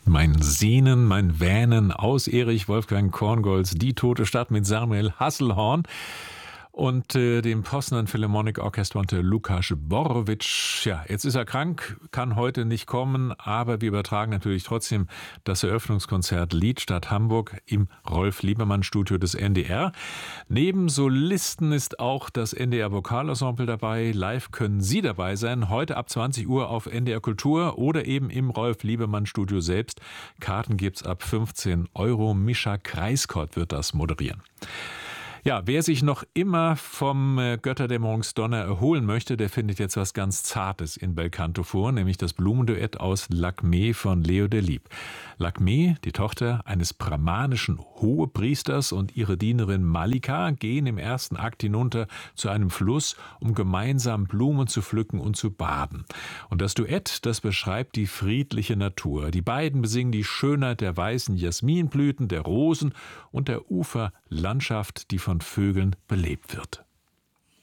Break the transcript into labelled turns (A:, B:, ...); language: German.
A: Mein Sehnen, mein Wähnen aus Erich Wolfgang Korngolds Die tote Stadt mit Samuel Hasselhorn und dem Poznan Philharmonic Orchestra unter Lukas Borowitsch. Ja, jetzt ist er krank, kann heute nicht kommen, aber wir übertragen natürlich trotzdem das Eröffnungskonzert Liedstadt Hamburg im Rolf-Liebermann-Studio des NDR. Neben Solisten ist auch das NDR Vokalensemble dabei. Live können Sie dabei sein, heute ab 20 Uhr auf NDR Kultur oder eben im Rolf-Liebermann-Studio selbst. Karten gibt's ab 15 Euro. Mischa Kreiskott wird das moderieren. Ja, wer sich noch immer vom Götterdämmerungsdonner erholen möchte, der findet jetzt was ganz Zartes in Belcanto vor, nämlich das Blumenduett aus Lakmé von Leo Delibes. Lakmé, die Tochter eines brahmanischen Hohepriesters, und ihre Dienerin Malika gehen im ersten Akt hinunter zu einem Fluss, um gemeinsam Blumen zu pflücken und zu baden. Und das Duett, das beschreibt die friedliche Natur. Die beiden besingen die Schönheit der weißen Jasminblüten, der Rosen und der Uferlandschaft, die von Vögeln belebt wird.